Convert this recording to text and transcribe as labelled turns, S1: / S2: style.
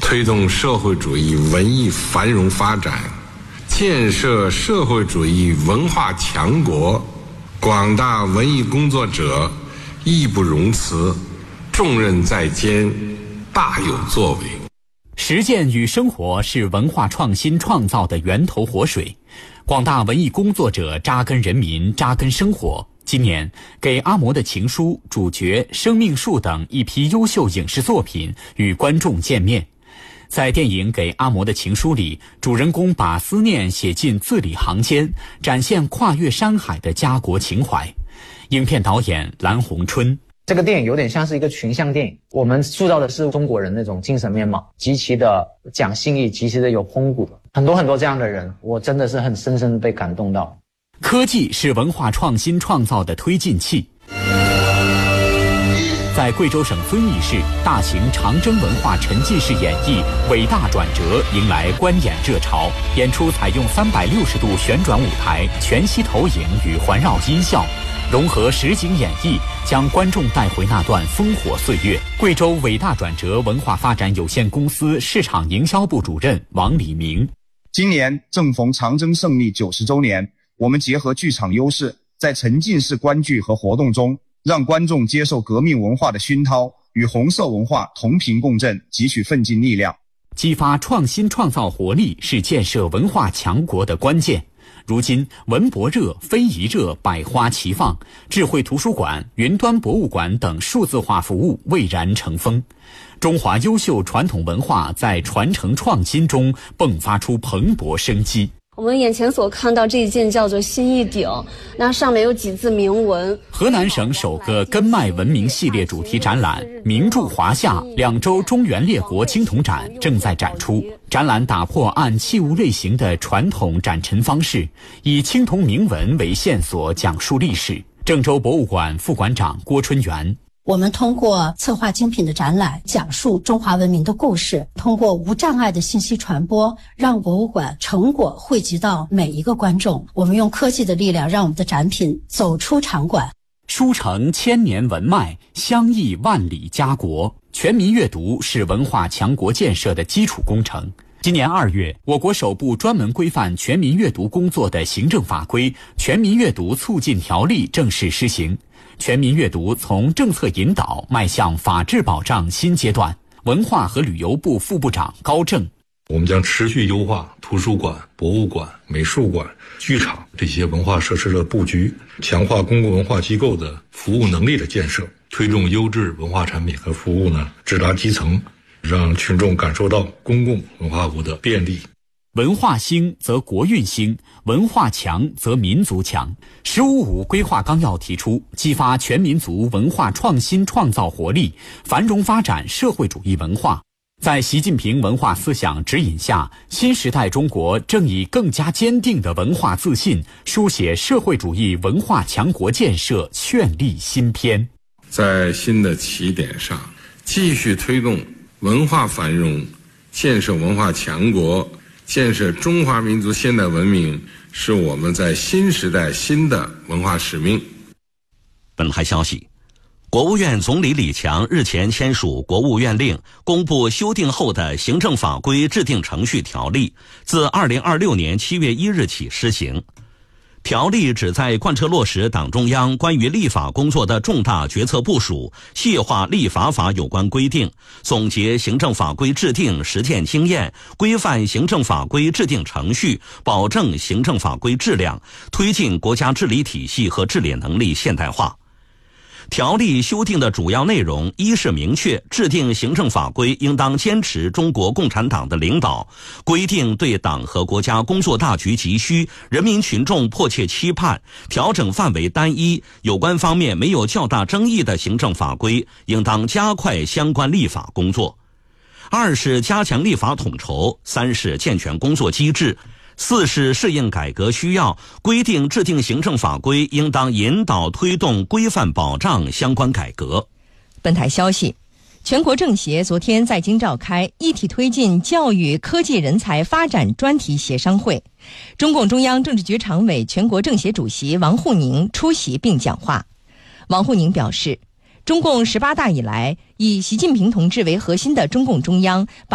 S1: 推动社会主义文艺繁荣发展，建设社会主义文化强国，广大文艺工作者义不容辞，重任在肩，大有作为。
S2: 实践与生活是文化创新创造的源头活水，广大文艺工作者扎根人民，扎根生活。今年给阿嬷的情书、主角、生命树等一批优秀影视作品与观众见面。在电影《给阿嬷的情书》里，主人公把思念写进字里行间，展现跨越山海的家国情怀。影片导演蓝红春，
S3: 这个电影有点像是一个群像电影，我们塑造的是中国人那种精神面貌，极其的讲信义，极其的有风骨，很多这样的人，我真的是很深深被感动到。
S2: 科技是文化创新创造的推进器。在贵州省遵义市，大型长征文化沉浸式演绎《伟大转折》迎来观演热潮。演出采用360度旋转舞台、全息投影与环绕音效，融合实景演绎，将观众带回那段烽火岁月。贵州伟大转折文化发展有限公司市场营销部主任王礼明，
S4: 今年正逢长征胜利90周年，我们结合剧场优势，在沉浸式观剧和活动中，让观众接受革命文化的熏陶，与红色文化同频共振，汲取奋进力量。
S2: 激发创新创造活力是建设文化强国的关键。如今文博热、非遗热百花齐放，智慧图书馆、云端博物馆等数字化服务蔚然成风。中华优秀传统文化在传承创新中迸发出蓬勃生机。
S5: 我们眼前所看到这一件叫做新一鼎，那上面有几字铭文。
S2: 河南省首个根脉文明系列主题展览名著华夏2周中原列国青铜展正在展出。展览打破按器物类型的传统展陈方式，以青铜铭文为线索讲述历史。郑州博物馆副馆长郭春元，
S6: 我们通过策划精品的展览，讲述中华文明的故事，通过无障碍的信息传播，让博物馆成果汇集到每一个观众。我们用科技的力量，让我们的展品走出场馆。
S2: 书承千年文脉，相益万里家国。全民阅读是文化强国建设的基础工程。今年2月，我国首部专门规范全民阅读工作的行政法规《全民阅读促进条例》正式施行。全民阅读从政策引导迈向法治保障新阶段。文化和旅游部副部长高正，
S7: 我们将持续优化图书馆、博物馆、美术馆、剧场这些文化设施的布局，强化公共文化机构的服务能力的建设，推动优质文化产品和服务直达基层，让群众感受到公共文化服务的便利。
S2: 文化兴则国运兴，文化强则民族强。“15+5”规划纲要提出，激发全民族文化创新创造活力，繁荣发展社会主义文化。在习近平文化思想指引下，新时代中国正以更加坚定的文化自信，书写社会主义文化强国建设绚丽新篇。
S1: 在新的起点上，继续推动文化繁荣，建设文化强国，建设中华民族现代文明，是我们在新时代新的文化使命。
S8: 本台消息，国务院总理李强日前签署国务院令，公布修订后的行政法规制定程序条例，自2026年7月1日起施行。条例旨在贯彻落实党中央关于立法工作的重大决策部署，细化立法法有关规定，总结行政法规制定实践经验，规范行政法规制定程序，保证行政法规质量，推进国家治理体系和治理能力现代化。条例修订的主要内容，一是明确制定行政法规应当坚持中国共产党的领导，规定对党和国家工作大局急需、人民群众迫切期盼，调整范围单一，有关方面没有较大争议的行政法规，应当加快相关立法工作。二是加强立法统筹，三是健全工作机制，四是适应改革需要，规定制定行政法规应当引导推动规范保障相关改革。
S9: 本台消息，全国政协昨天在京召开一体推进教育科技人才发展专题协商会，中共中央政治局常委、全国政协主席王沪宁出席并讲话。王沪宁表示，中共18大以来，以习近平同志为核心的中共中央